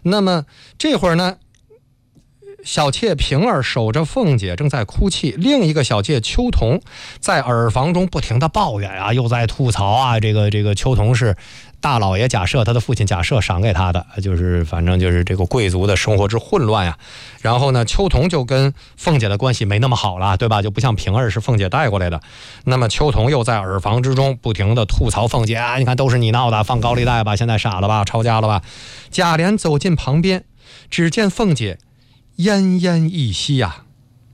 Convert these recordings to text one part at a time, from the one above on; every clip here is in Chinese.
那么这会儿呢，小妾平儿守着凤姐正在哭泣，另一个小妾秋桐在耳房中不停地抱怨啊，又在吐槽啊，这个秋桐是大老爷贾赦他的父亲贾赦赏给他的，就是反正就是这个贵族的生活之混乱呀。然后呢，秋桐就跟凤姐的关系没那么好了，对吧？就不像平儿是凤姐带过来的。那么秋桐又在耳房之中不停地吐槽凤姐啊，你看都是你闹的，放高利贷吧，现在傻了吧，抄家了吧。贾琏走进旁边，只见凤姐奄奄一息呀，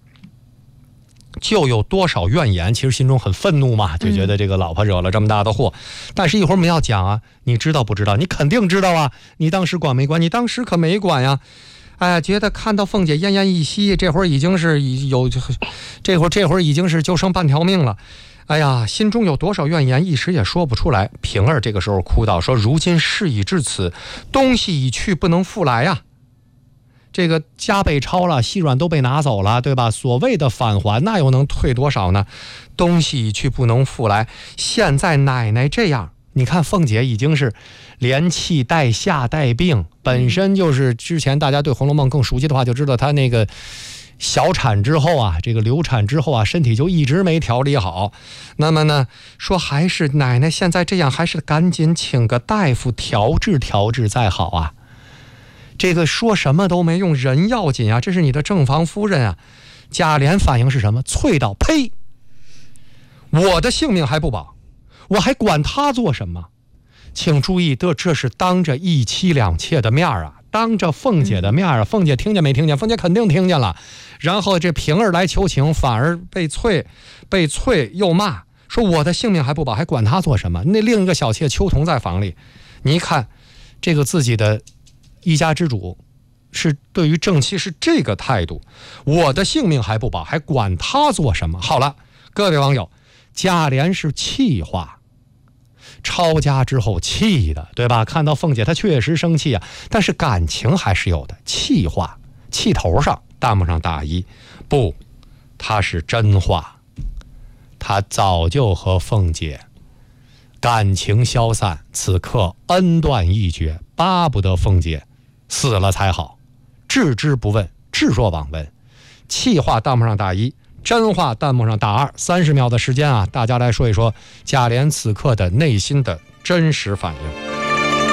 就有多少怨言，其实心中很愤怒嘛，就觉得这个老婆惹了这么大的祸。但是一会儿我们要讲啊，你知道不知道？你肯定知道啊，你当时管没管？你当时可没管呀。哎，觉得看到凤姐奄奄一息，这会儿已经是这会儿已经是就剩半条命了。哎呀，心中有多少怨言，一时也说不出来。平儿这个时候哭道说：“如今事已至此，东西已去，不能复来呀。这个家被抄了，细软都被拿走了，对吧？所谓的返还，那又能退多少呢？东西已去，不能复来。现在奶奶这样，你看凤姐已经是连气带下带病，本身就是之前大家对《红楼梦》更熟悉的话，就知道她那个小产之后啊，这个流产之后啊，身体就一直没调理好。那么呢，说还是奶奶现在这样，还是赶紧请个大夫调治调治再好啊。这个说什么都没用，人要紧啊，这是你的正房夫人啊。贾琏反应是什么？啐道：呸！我的性命还不保，我还管他做什么？请注意，这是当着一妻两妾的面啊，当着凤姐的面啊。凤姐听见没听见？凤姐肯定听见了。然后这平儿来求情，反而被啐又骂，说我的性命还不保，还管他做什么？那另一个小妾秋桐在房里，你一看这个自己的一家之主是对于正妻是这个态度，我的性命还不保，还管他做什么？好了，各位网友，贾琏是气话，抄家之后气的，对吧？看到凤姐他确实生气啊，但是感情还是有的。气话，气头上，弹幕上打一，不，他是真话，他早就和凤姐感情消散，此刻恩断义绝，巴不得凤姐死了才好，置之不问，置若罔闻。气话弹幕上打一，真话弹幕上打二，30秒的时间啊，大家来说一说贾琏此刻的内心的真实反应。